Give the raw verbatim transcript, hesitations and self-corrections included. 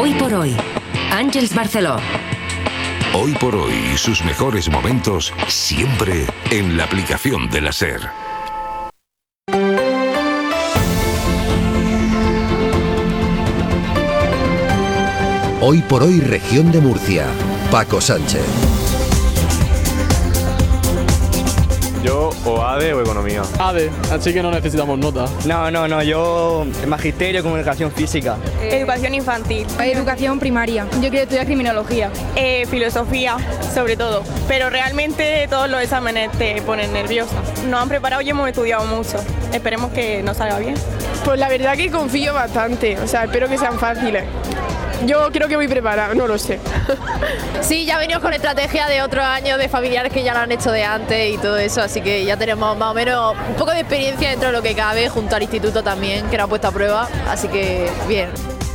Hoy por hoy, Àngels Barceló. Hoy por hoy, sus mejores momentos siempre en la aplicación de la SER. Hoy por hoy, región de Murcia. Paco Sánchez. Yo o A D E o Economía. A D E, así que no necesitamos nota. No, no, no, yo magisterio, comunicación física. Eh, educación infantil. Educación primaria. Yo quiero estudiar criminología. Eh, filosofía, sobre todo. Pero realmente todos los exámenes te ponen nerviosa. Nos han preparado y hemos estudiado mucho. Esperemos que nos salga bien. Pues la verdad que confío bastante, o sea, espero que sean fáciles. Yo creo que voy preparada, no lo sé. Sí, ya venimos con estrategia de otros años de familiares que ya lo han hecho de antes y todo eso, así que ya tenemos más o menos un poco de experiencia dentro de lo que cabe, junto al instituto también, que nos ha puesto a prueba, así que bien.